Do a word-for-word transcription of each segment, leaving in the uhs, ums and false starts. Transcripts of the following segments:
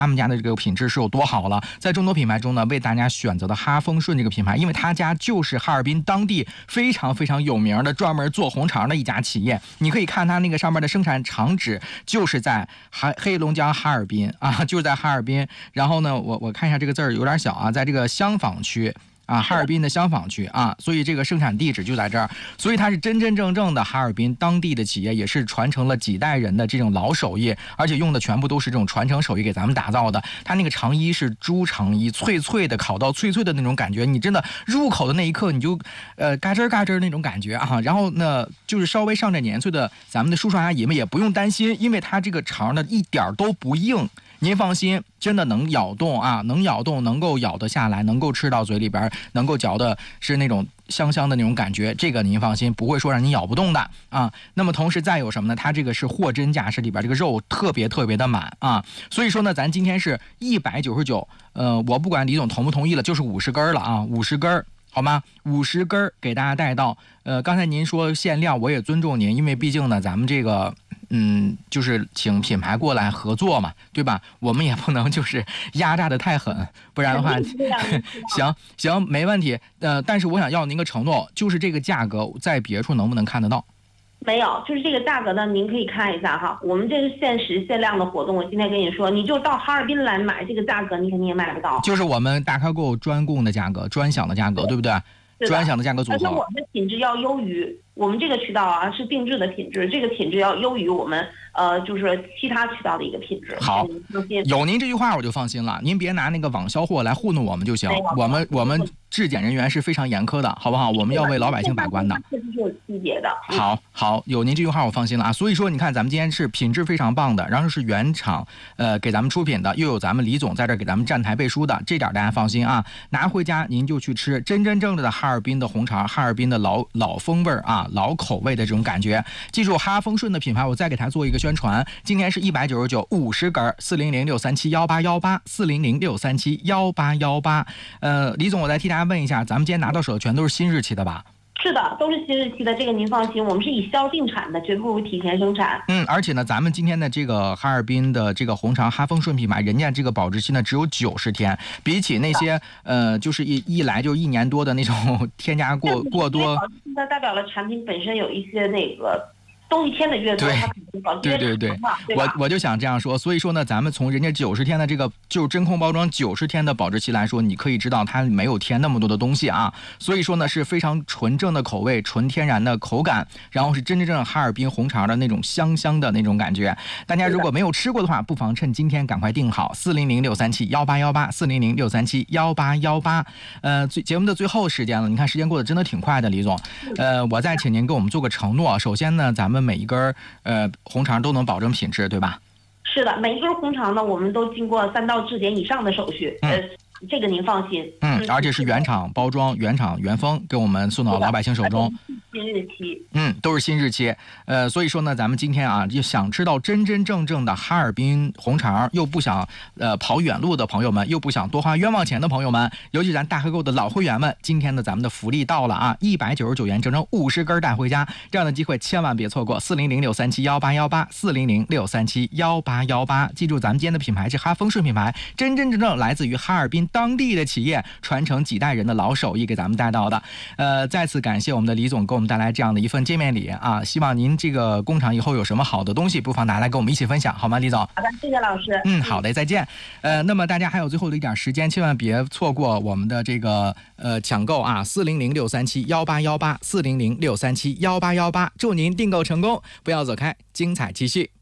他们家的这个品质是有多好了。在众多品牌中呢，为大家选择的哈丰顺这个品牌，因为他家就是哈尔滨当地非常非常有名的专门做红肠的一家企业。你可以看它那个上面的生产厂址就是在黑黑龙江哈尔滨啊，就是在哈尔滨。然后呢，我我看一下这个字儿有点小啊，在这个香坊区。啊，哈尔滨的香坊区啊，所以这个生产地址就在这儿，所以它是真真正正的哈尔滨当地的企业，也是传承了几代人的这种老手艺，而且用的全部都是这种传承手艺给咱们打造的。它那个肠衣是猪肠衣，脆脆的，烤到脆脆的那种感觉，你真的入口的那一刻，你就呃嘎吱嘎吱那种感觉啊。然后呢，就是稍微上点年岁的咱们的叔叔阿姨们也不用担心，因为它这个肠呢一点都不硬。您放心，真的能咬动啊，能咬动，能够咬得下来，能够吃到嘴里边，能够嚼的是那种香香的那种感觉，这个您放心，不会说让你咬不动的啊。那么同时再有什么呢？它这个是货真价实，里边这个肉特别特别的满啊。所以说呢，咱今天是一百九十九，呃，我不管李总同不同意了，就是五十根了啊，五十根。好吗？五十根给大家带到。呃，刚才您说限量，我也尊重您，因为毕竟呢，咱们这个，嗯，就是请品牌过来合作嘛，对吧？我们也不能就是压榨的太狠，不然的话，行行没问题。呃，但是我想要您个承诺，就是这个价格在别处能不能看得到？ 没有，就是这个价格呢，您可以看一下哈。我们这是限时限量的活动，我今天跟你说，你就到哈尔滨来买，这个价格你肯定也买不到。 就是我们大咖购专供的价格，专享的价格，对不对？专享的价格组合。 而且我们的品质要优于我们这个渠道啊，是定制的品质，这个品质要优于我们呃，就是其他渠道的一个品质。 好，有您这句话我就放心了，您别拿那个网销货来糊弄我们就行。我们我们质检人员是非常严苛的，好不好？我们要为老百姓把关的。 确实是有区别的。 好好，有您这句话我放心了啊。所以说，你看咱们今天是品质非常棒的，然后是原厂呃给咱们出品的，又有咱们李总在这给咱们站台背书的，这点大家放心啊。拿回家您就去吃真真正正的哈尔滨的红肠，哈尔滨的老老风味啊，老口味的这种感觉。记住哈丰顺的品牌，我再给它做一个宣传。今天是一百九十九，五十根，四零零六三七幺八幺八，四零零六三七幺八幺八。呃，李总，我再替大家问一下，咱们今天拿到手的全都是新日期的吧？ 是的，都是新日期的，这个您放心，我们是以销定产的，绝不提前生产。 嗯，而且呢，咱们今天的这个哈尔滨的这个红肠哈丰顺品牌，人家这个保质期呢只有九十天，比起那些呃就是一一来就一年多的那种添加过过多， 保质期它代表了产品本身有一些那个。东西添的越多，它肯定保质期越长嘛，对吧？ 我我就想这样说，所以说呢，咱们从人家九十天的这个就是真空包装九十天的保质期来说，你可以知道它没有添那么多的东西啊。所以说呢，是非常纯正的口味，纯天然的口感，然后是真真正正哈尔滨红肠的那种香香的那种感觉。大家如果没有吃过的话，不妨趁今天赶快订好四零零六三七幺八幺八，四零零六三七幺八幺八。呃，最节目的最后时间了，你看时间过得真的挺快的，李总。呃，我再请您给我们做个承诺。首先呢，咱们每一根呃红肠都能保证品质，对吧？ 是的，每一根红肠呢，我们都经过三道质检以上的手续，嗯、呃，这个您放心。 嗯，而且是原厂包装、原厂原封，给我们送到老百姓手中。 新日期， 嗯，都是新日期。呃，所以说呢，咱们今天啊，就想吃到真真正正的哈尔滨红肠，又不想呃跑远路的朋友们，又不想多花冤枉钱的朋友们，尤其咱大客购的老会员们，今天的咱们的福利到了啊，一百九十九元，整整五十根带回家，这样的机会千万别错过。四零零六三七幺八幺八，四零零六三七幺八幺八，记住咱们今天的品牌是哈丰顺品牌，真真正正来自于哈尔滨当地的企业，传承几代人的老手艺给咱们带到的。呃，再次感谢我们的李总给我们带来这样的一份见面礼啊！希望您这个工厂以后有什么好的东西，不妨拿来跟我们一起分享，好吗，李总？ 好的，谢谢老师。 嗯，好的，再见。呃，那么大家还有最后的一点时间，千万别错过我们的这个呃抢购啊！四零零六三七幺八幺八，四零零六三七幺八幺八，祝您订购成功！不要走开，精彩继续。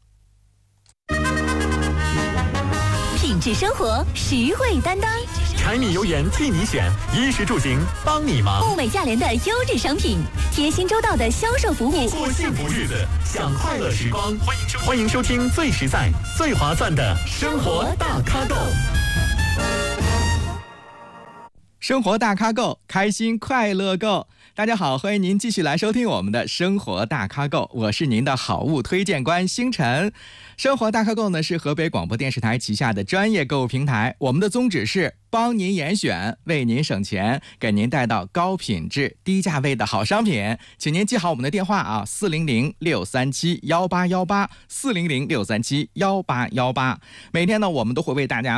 品质生活，实惠担当。 柴米油盐替你选，衣食住行帮你忙。 物美价廉的优质商品，贴心周到的销售服务， 过幸福日子，享快乐时光。欢迎收欢迎收听最实在、最划算的生活大咖购。 生活大咖购，开心快乐购。大家好，欢迎您继续来收听我们的生活大咖购，我是您的好物推荐官星辰。生活大咖购呢是河北广播电视台旗下的专业购物平台，我们的宗旨是帮您严选，为您省钱，给您带到高品质低价位的好商品。请您记好我们的电话啊，四零零六三七幺八幺八，四零零六三七幺八幺八。每天呢，我们都会为大家